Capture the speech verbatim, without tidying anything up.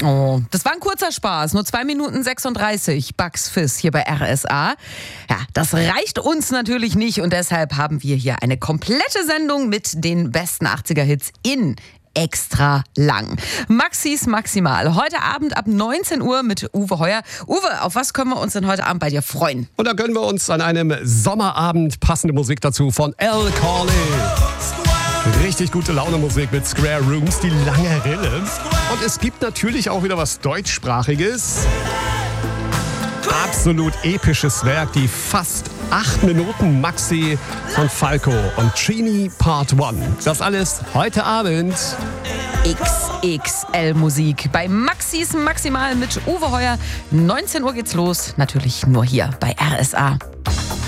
Oh, das war ein kurzer Spaß. Nur zwei Minuten sechsunddreißig. Bugs Fizz hier bei R S A. Ja, das reicht uns natürlich nicht und deshalb haben wir hier eine komplette Sendung mit den besten achtziger-Hits in extra lang. Maxis Maximal. Heute Abend ab neunzehn Uhr mit Uwe Heuer. Uwe, auf was können wir uns denn heute Abend bei dir freuen? Und da gönnen wir uns an einem Sommerabend passende Musik dazu von Al Corley. Richtig gute Laune Musik mit Square Rooms, die lange Rille. Und es gibt natürlich auch wieder was Deutschsprachiges. Absolut episches Werk, die fast acht Minuten Maxi von Falco und Trini Part eins. Das alles heute Abend. X X L Musik bei Maxis Maximal mit Uwe Heuer. neunzehn Uhr geht's los, natürlich nur hier bei R S A.